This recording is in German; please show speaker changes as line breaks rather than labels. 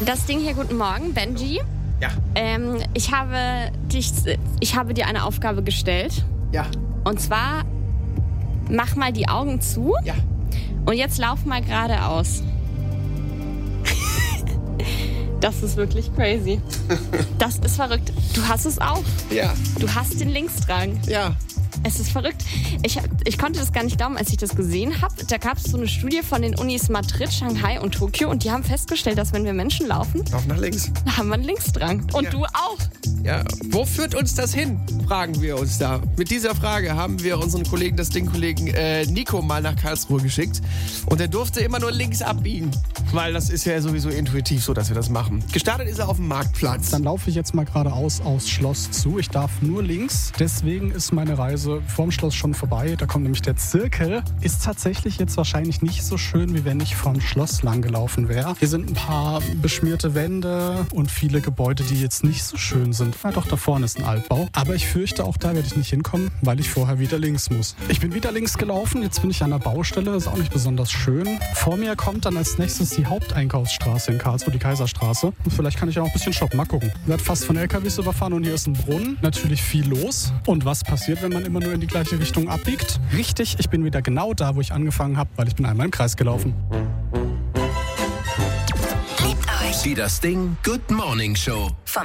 Das Ding hier, guten Morgen, Benji.
Ja.
Ich habe dir eine Aufgabe gestellt.
Ja.
Und zwar, mach mal die Augen zu.
Ja.
Und jetzt lauf mal geradeaus. Das ist wirklich crazy. Das ist verrückt. Du hast es auch.
Ja.
Du hast den Linksdrang.
Ja.
Es ist verrückt. Ich konnte das gar nicht glauben, als ich das gesehen habe. Da gab es so eine Studie von den Unis Madrid, Shanghai und Tokio und die haben festgestellt, dass wenn wir Menschen laufen,
Lauf nach links.
da haben wir einen Linksdrang. Und
Ja.
du auch.
Ja. Wo führt uns das hin? Fragen wir uns da. Mit dieser Frage haben wir unseren Kollegen, das Ding-Kollegen Nico mal nach Karlsruhe geschickt. Und er durfte immer nur links abbiegen. Weil das ist ja sowieso intuitiv so, dass wir das machen. Gestartet ist er auf dem Marktplatz.
Dann laufe ich jetzt mal geradeaus aufs Schloss zu. Ich darf nur links. Deswegen ist meine Reise vorm Schloss schon vorbei. Da kommt nämlich der Zirkel. Ist tatsächlich jetzt wahrscheinlich nicht so schön, wie wenn ich vorm Schloss lang gelaufen wäre. Hier sind ein paar beschmierte Wände und viele Gebäude, die jetzt nicht so schön sind. Ja, doch, da vorne ist ein Altbau. Aber ich fürchte, auch da werde ich nicht hinkommen, weil ich vorher wieder links muss. Ich bin wieder links gelaufen. Jetzt bin ich an der Baustelle. Ist auch nicht besonders schön. Vor mir kommt dann als nächstes die Haupteinkaufsstraße in Karlsruhe, die Kaiserstraße. Und vielleicht kann ich auch ein bisschen shoppen. Mal gucken. Ich werde fast von LKWs überfahren und hier ist ein Brunnen. Natürlich viel los. Und was passiert, wenn man immer nur in die gleiche Richtung abbiegt? Richtig, ich bin wieder genau da, wo ich angefangen habe, weil ich bin einmal im Kreis gelaufen.
Die Das Ding Good Morning Show.